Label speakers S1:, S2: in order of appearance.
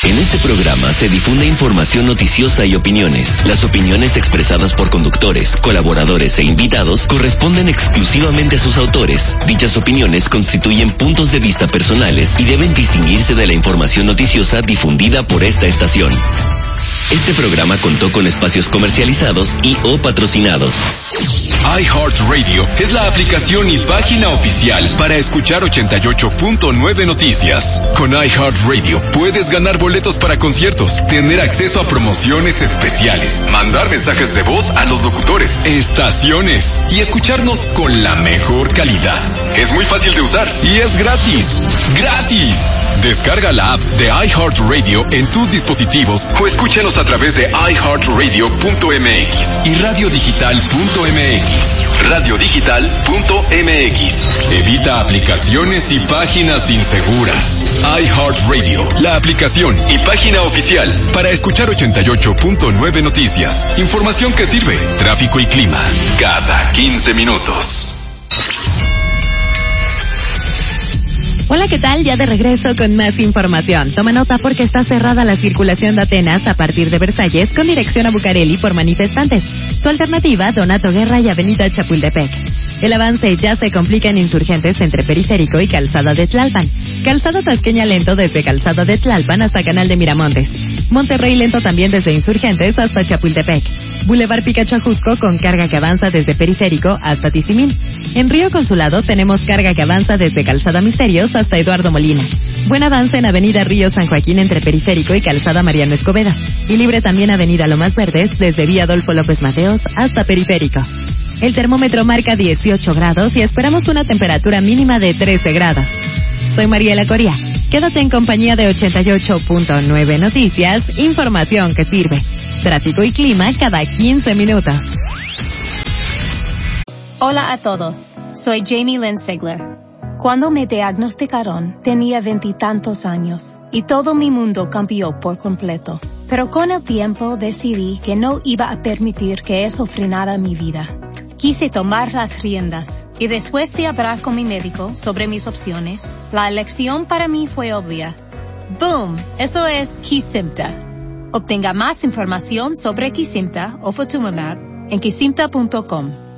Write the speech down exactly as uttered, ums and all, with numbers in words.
S1: En este programa se difunde información noticiosa y opiniones. Las opiniones expresadas por conductores, colaboradores e invitados corresponden exclusivamente a sus autores. Dichas opiniones constituyen puntos de vista personales y deben distinguirse de la información noticiosa difundida por esta estación. Este programa contó con espacios comercializados y o patrocinados.
S2: iHeartRadio es la aplicación y página oficial para escuchar ochenta y ocho punto nueve Noticias. Con iHeartRadio puedes ganar boletos para conciertos, tener acceso a promociones especiales, mandar mensajes de voz a los locutores, estaciones y escucharnos con la mejor calidad. Es muy fácil de usar y es gratis. ¡Gratis! Descarga la app de iHeartRadio en tus dispositivos o escúchanos a través de i heart radio punto m x y radio digital punto m x. radio digital punto m x. Evita aplicaciones y páginas inseguras. iHeartRadio, la aplicación y página oficial para escuchar ochenta y ocho punto nueve Noticias. Información que sirve. Tráfico y clima cada quince minutos.
S3: Hola, ¿qué tal? Ya de regreso con más información. Toma nota porque está cerrada la circulación de Atenas a partir de Versalles con dirección a Bucareli por manifestantes. Su alternativa, Donato Guerra y Avenida Chapultepec. El avance ya se complica en Insurgentes entre Periférico y Calzada de Tlalpan. Calzada Tasqueña lento desde Calzada de Tlalpan hasta Canal de Miramontes. Monterrey lento también desde Insurgentes hasta Chapultepec. Boulevard Picacho Ajusco con carga que avanza desde Periférico hasta Tizimín. En Río Consulado tenemos carga que avanza desde Calzada Misterios hasta Eduardo Molina. Buen avance en Avenida Río San Joaquín entre Periférico y Calzada Mariano Escobeda. Y libre también Avenida Lomas Verdes desde Vía Adolfo López Mateos hasta Periférico. El termómetro marca dieciocho grados y esperamos una temperatura mínima de trece grados. Soy Mariela Coria. Quédate en compañía de ochenta y ocho punto nueve Noticias, información que sirve. Tráfico y clima cada quince minutos.
S4: Hola a todos, soy Jamie Lynn Sigler. Cuando me diagnosticaron, tenía veintitantos años y todo mi mundo cambió por completo. Pero con el tiempo decidí que no iba a permitir que eso frenara mi vida. Quise tomar las riendas y después de hablar con mi médico sobre mis opciones, la elección para mí fue obvia. ¡Boom! Eso es Kesimpta. Obtenga más información sobre Kesimpta o Ofatumumab en kesimpta punto com.